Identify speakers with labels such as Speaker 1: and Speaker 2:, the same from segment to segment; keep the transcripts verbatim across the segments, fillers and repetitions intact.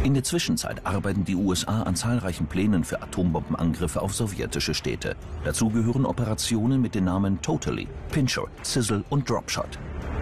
Speaker 1: In der Zwischenzeit arbeiten die U S A an zahlreichen Plänen für Atombombenangriffe auf sowjetische Städte. Dazu gehören Operationen mit den Namen Totally, Pincher, Sizzle und Dropshot.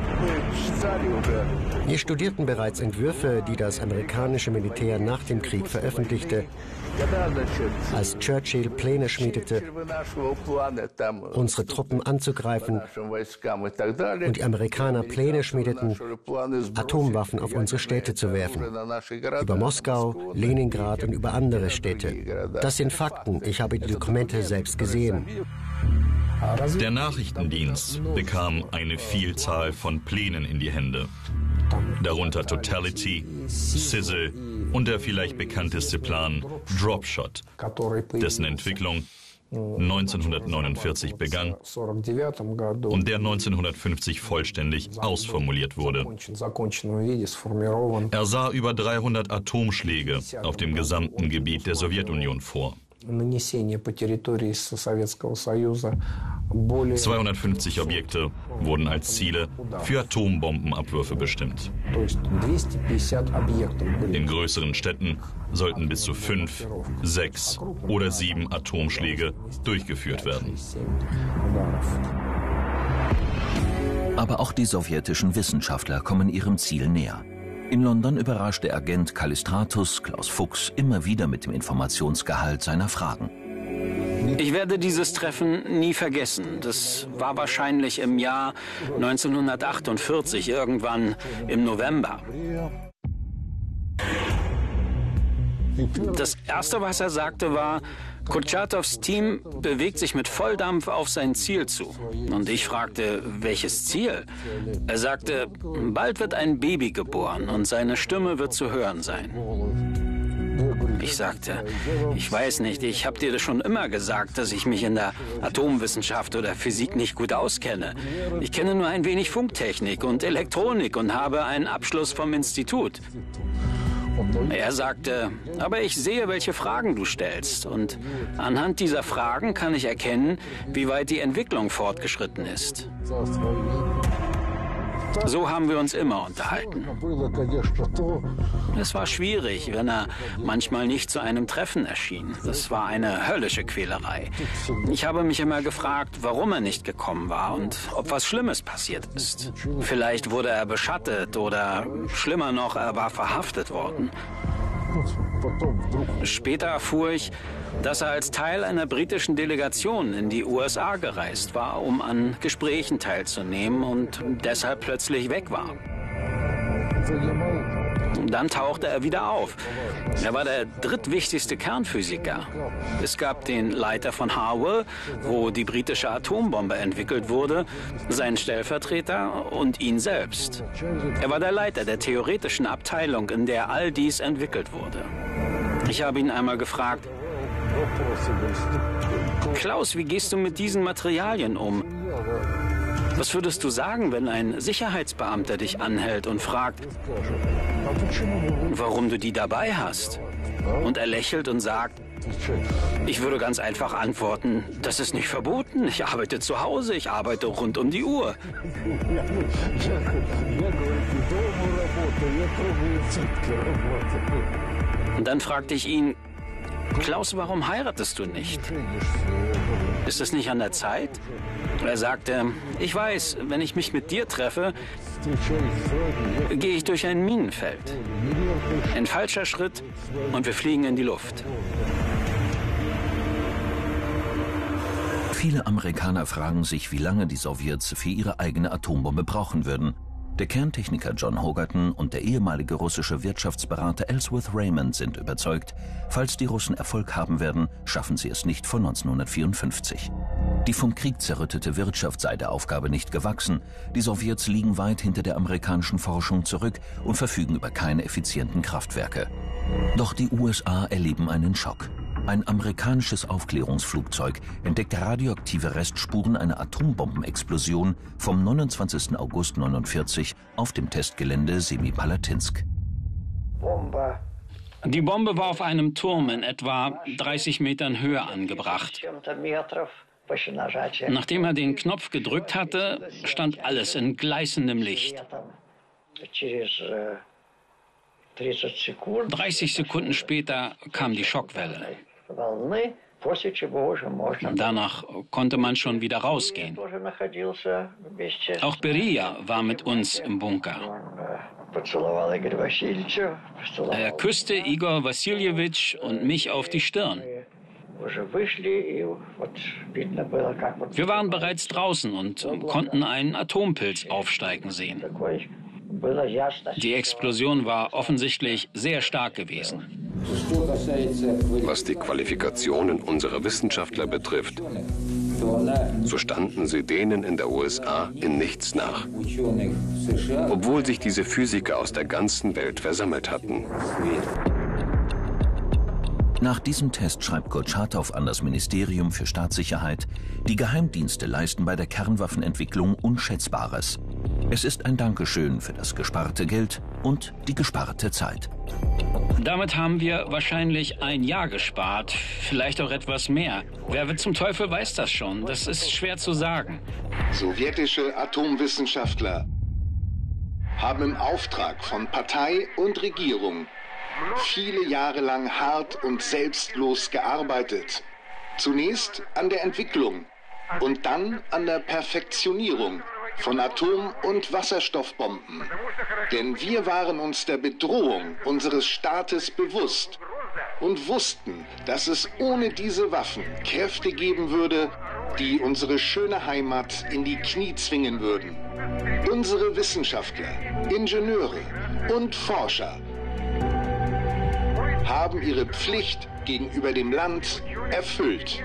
Speaker 2: Wir studierten bereits Entwürfe, die das amerikanische Militär nach dem Krieg veröffentlichte, als Churchill Pläne schmiedete, unsere Truppen anzugreifen und die Amerikaner Pläne schmiedeten, Atomwaffen auf unsere Städte zu werfen. Über Moskau, Leningrad und über andere Städte. Das sind Fakten. Ich habe die Dokumente selbst gesehen.
Speaker 3: Der Nachrichtendienst bekam eine Vielzahl von Plänen in die Hände. Darunter Totality, Sizzle und der vielleicht bekannteste Plan Dropshot, dessen Entwicklung neunzehnhundertneunundvierzig begann und der neunzehnhundertfünfzig vollständig ausformuliert wurde. Er sah über dreihundert Atomschläge auf dem gesamten Gebiet der Sowjetunion vor. zweihundertfünfzig Objekte wurden als Ziele für Atombombenabwürfe bestimmt. In größeren Städten sollten bis zu fünf, sechs oder sieben Atomschläge durchgeführt werden.
Speaker 1: Aber auch die sowjetischen Wissenschaftler kommen ihrem Ziel näher. In London überrascht der Agent Kallistratus Klaus Fuchs immer wieder mit dem Informationsgehalt seiner Fragen.
Speaker 4: Ich werde dieses Treffen nie vergessen. Das war wahrscheinlich im Jahr neunzehnhundertachtundvierzig, irgendwann im November. Das Erste, was er sagte, war, Kurtschatows Team bewegt sich mit Volldampf auf sein Ziel zu. Und ich fragte, welches Ziel? Er sagte, bald wird ein Baby geboren und seine Stimme wird zu hören sein. Ich sagte, ich weiß nicht, ich habe dir das schon immer gesagt, dass ich mich in der Atomwissenschaft oder Physik nicht gut auskenne. Ich kenne nur ein wenig Funktechnik und Elektronik und habe einen Abschluss vom Institut. Er sagte, aber ich sehe, welche Fragen du stellst. Und anhand dieser Fragen kann ich erkennen, wie weit die Entwicklung fortgeschritten ist. So haben wir uns immer unterhalten. Es war schwierig, wenn er manchmal nicht zu einem Treffen erschien. Das war eine höllische Quälerei. Ich habe mich immer gefragt, warum er nicht gekommen war und ob was Schlimmes passiert ist. Vielleicht wurde er beschattet oder schlimmer noch, er war verhaftet worden. Später erfuhr ich, dass er als Teil einer britischen Delegation in die U S A gereist war, um an Gesprächen teilzunehmen und deshalb plötzlich weg war. Dann tauchte er wieder auf. Er war der drittwichtigste Kernphysiker. Es gab den Leiter von Harwell, wo die britische Atombombe entwickelt wurde, seinen Stellvertreter und ihn selbst. Er war der Leiter der theoretischen Abteilung, in der all dies entwickelt wurde. Ich habe ihn einmal gefragt, Klaus, wie gehst du mit diesen Materialien um? Was würdest du sagen, wenn ein Sicherheitsbeamter dich anhält und fragt, warum du die dabei hast? Und er lächelt und sagt, ich würde ganz einfach antworten, das ist nicht verboten. Ich arbeite zu Hause, ich arbeite rund um die Uhr. Und dann fragte ich ihn, Klaus, warum heiratest du nicht? Ist es nicht an der Zeit? Er sagte, ich weiß, wenn ich mich mit dir treffe, gehe ich durch ein Minenfeld. Ein falscher Schritt und wir fliegen in die Luft.
Speaker 1: Viele Amerikaner fragen sich, wie lange die Sowjets für ihre eigene Atombombe brauchen würden. Der Kerntechniker John Hogerton und der ehemalige russische Wirtschaftsberater Ellsworth Raymond sind überzeugt, falls die Russen Erfolg haben werden, schaffen sie es nicht vor neunzehnhundertvierundfünfzig. Die vom Krieg zerrüttete Wirtschaft sei der Aufgabe nicht gewachsen. Die Sowjets liegen weit hinter der amerikanischen Forschung zurück und verfügen über keine effizienten Kraftwerke. Doch die U S A erleben einen Schock. Ein amerikanisches Aufklärungsflugzeug entdeckt radioaktive Restspuren einer Atombombenexplosion vom neunundzwanzigsten August neunundvierzig auf dem Testgelände Semipalatinsk.
Speaker 4: Die Bombe war auf einem Turm in etwa dreißig Metern Höhe angebracht. Nachdem er den Knopf gedrückt hatte, stand alles in gleißendem Licht. dreißig Sekunden später kam die Schockwelle. Danach konnte man schon wieder rausgehen. Auch Beria war mit uns im Bunker. Er küsste Igor Wassiljewitsch und mich auf die Stirn. Wir waren bereits draußen und konnten einen Atompilz aufsteigen sehen. Die Explosion war offensichtlich sehr stark gewesen.
Speaker 5: Was die Qualifikationen unserer Wissenschaftler betrifft, so standen sie denen in der U S A in nichts nach. Obwohl sich diese Physiker aus der ganzen Welt versammelt hatten.
Speaker 1: Nach diesem Test schreibt Kurtschatow an das Ministerium für Staatssicherheit: Die Geheimdienste leisten bei der Kernwaffenentwicklung Unschätzbares. Es ist ein Dankeschön für das gesparte Geld und die gesparte Zeit.
Speaker 4: Damit haben wir wahrscheinlich ein Jahr gespart, vielleicht auch etwas mehr. Wer zum Teufel weiß das schon? Das ist schwer zu sagen.
Speaker 6: Sowjetische Atomwissenschaftler haben im Auftrag von Partei und Regierung viele Jahre lang hart und selbstlos gearbeitet. Zunächst an der Entwicklung und dann an der Perfektionierung von Atom- und Wasserstoffbomben. Denn wir waren uns der Bedrohung unseres Staates bewusst und wussten, dass es ohne diese Waffen Kräfte geben würde, die unsere schöne Heimat in die Knie zwingen würden. Unsere Wissenschaftler, Ingenieure und Forscher haben ihre Pflicht gegenüber dem Land erfüllt.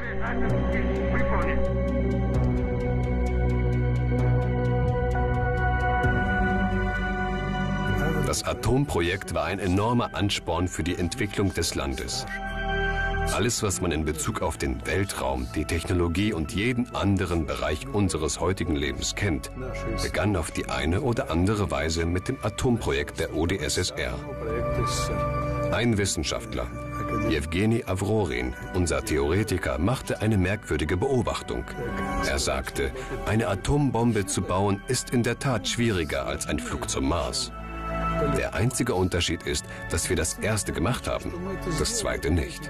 Speaker 5: Das Atomprojekt war ein enormer Ansporn für die Entwicklung des Landes. Alles, was man in Bezug auf den Weltraum, die Technologie und jeden anderen Bereich unseres heutigen Lebens kennt, begann auf die eine oder andere Weise mit dem Atomprojekt der U d S S R. Ein Wissenschaftler, Jewgeni Avrorin, unser Theoretiker, machte eine merkwürdige Beobachtung. Er sagte, eine Atombombe zu bauen ist in der Tat schwieriger als ein Flug zum Mars. Der einzige Unterschied ist, dass wir das erste gemacht haben, das zweite nicht.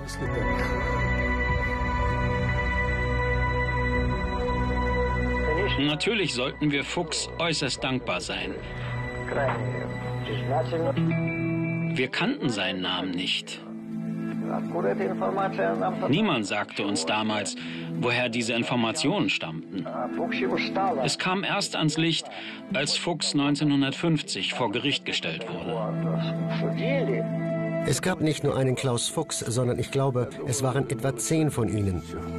Speaker 4: Natürlich sollten wir Fuchs äußerst dankbar sein. Wir kannten seinen Namen nicht. Niemand sagte uns damals, woher diese Informationen stammten. Es kam erst ans Licht, als Fuchs neunzehnhundertfünfzig vor Gericht gestellt wurde.
Speaker 2: Es gab nicht nur einen Klaus Fuchs, sondern ich glaube, es waren etwa zehn von ihnen.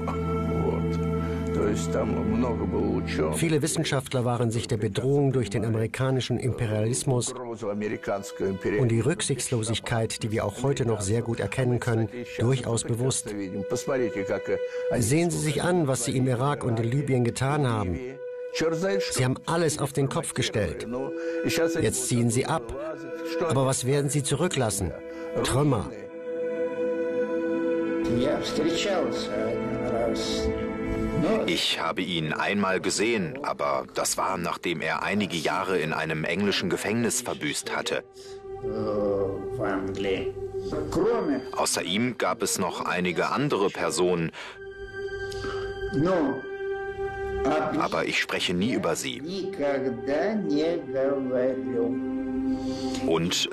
Speaker 2: Viele Wissenschaftler waren sich der Bedrohung durch den amerikanischen Imperialismus und die Rücksichtslosigkeit, die wir auch heute noch sehr gut erkennen können, durchaus bewusst. Sehen Sie sich an, was sie im Irak und in Libyen getan haben. Sie haben alles auf den Kopf gestellt. Jetzt ziehen sie ab. Aber was werden sie zurücklassen? Trümmer.
Speaker 7: Ich habe ihn einmal gesehen, aber das war, nachdem er einige Jahre in einem englischen Gefängnis verbüßt hatte. Außer ihm gab es noch einige andere Personen, aber ich spreche nie über sie. Und